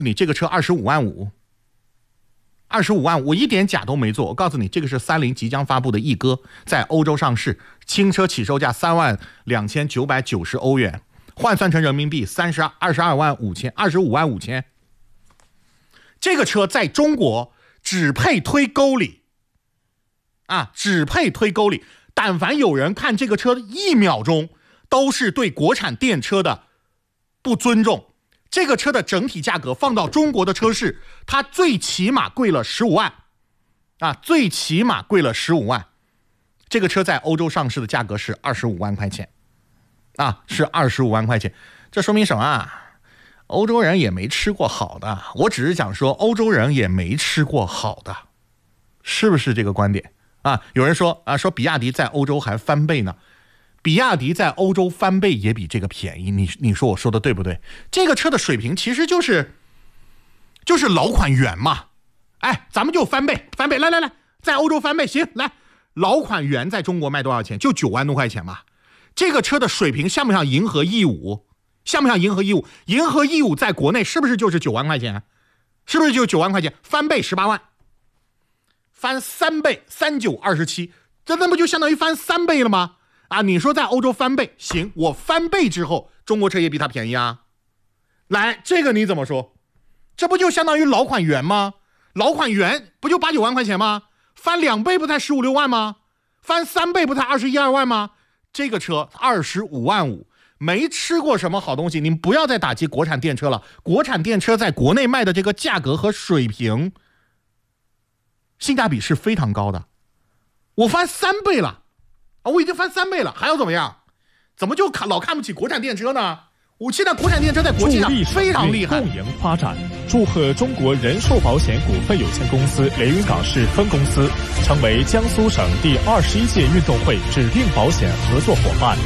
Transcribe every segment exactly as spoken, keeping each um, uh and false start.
你这个车二十五万五，二十五万，我一点假都没做。我告诉你，这个是三菱即将发布的翼歌，在欧洲上市，新车起售价三万两千九百九十欧元，换算成人民币三十二十二万五千，二十五万五千。这个车在中国只配推沟里，啊，只配推沟里。但凡有人看这个车一秒钟，都是对国产电车的不尊重。这个车的整体价格放到中国的车市，它最起码贵了十五万，啊，最起码贵了十五万。这个车在欧洲上市的价格是二十五万块钱，啊，是二十五万块钱。这说明什么啊？欧洲人也没吃过好的。我只是想说，欧洲人也没吃过好的，是不是这个观点啊？有人说啊，说比亚迪在欧洲还翻倍呢。比亚迪在欧洲翻倍也比这个便宜，你你说我说的对不对？这个车的水平其实就是就是老款元嘛，哎，咱们就翻倍翻倍，来来来，在欧洲翻倍行，来，老款元在中国卖多少钱？就九万多块钱嘛。这个车的水平像不像银河 E 五？像不像银河 E 五？银河 E 五在国内是不是就是九万块钱？是不是就九万块钱？翻倍十八万，翻三倍，三九二十七，这那不就相当于翻三倍了吗？啊，你说在欧洲翻倍行，我翻倍之后，中国车也比它便宜啊。来，这个你怎么说？这不就相当于老款元吗？老款元不就八九万块钱吗？翻两倍不才十五六万吗？翻三倍不才二十一二万吗？这个车二十五万五，没吃过什么好东西。你们不要再打击国产电车了，国产电车在国内卖的这个价格和水平，性价比是非常高的。我翻三倍了。啊，我已经翻三倍了，还要怎么样？怎么就看老看不起国产电车呢？我现在国产电车在国际上非常厉害。 共赢发展，祝贺中国人寿保险股份有限公司连云港市分公司成为江苏省第二十一届运动会指定保险合作伙伴。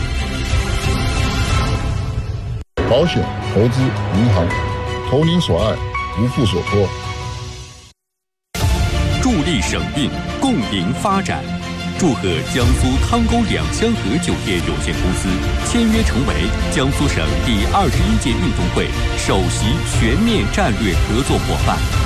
保险、投资、银行，投您所爱，无负所托。 助力省运，共赢发展。祝贺江苏汤沟两香河酒店有限公司签约成为江苏省第二十一届运动会首席全面战略合作伙伴。